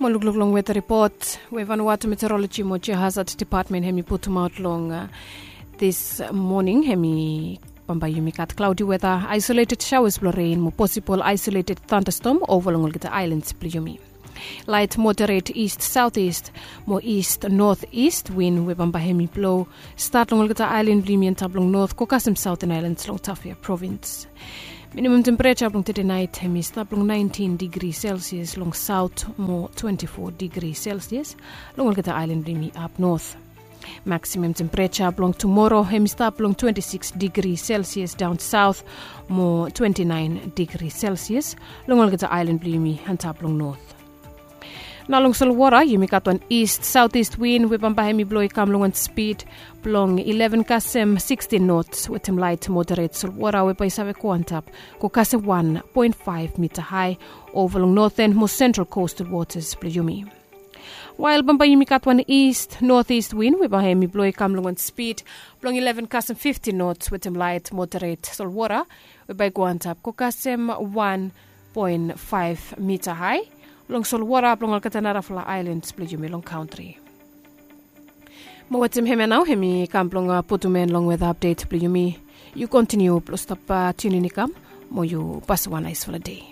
Molugluglong weather report. We Vanuatu Meteorology Mochi Hazard Department hemi putumaut long this morning hemi Pambayumi kat cloudy weather, isolated showers blow rain, mo possible isolated thunderstorm over the islands Plijumi. Light moderate east-southeast, more east-northeast wind we Bambahemi blow, start long the island Blimian tablong north, Kokasim Southern Islands long Tafia province. Minimum temperature long today night hemi stablong 19 degrees Celsius long south, more 24 degrees Celsius, long the island Blimi up north. Maximum temperature long tomorrow hemi stablong 26 degrees Celsius down south, more 29 degrees Celsius, long the island Blimi and tablong north. Nalong Solwara, yumikatuan east-southeast wind, wibambahemi blow kamlungan speed, blong 11 kasem 16 knots, with him light moderate Solwara, wipaisave kuantap, kokase 1.5 meter high, over long northern, most central coastal waters, Plijumi. While Bambayimikatuan east-northeast wind, wibahemi blow kamlungan speed, blong 11 kasem 50 knots, with him light moderate Solwara, wipai kuantap, kokasem 1.5 meter high, long Solwara long Alcatanara Fla Islands Plijumi long country. Mawatim heme now hemi kamplong putumen long with update Plijumi. You continue plus tap tuning ikam mo you pass one nice for the day.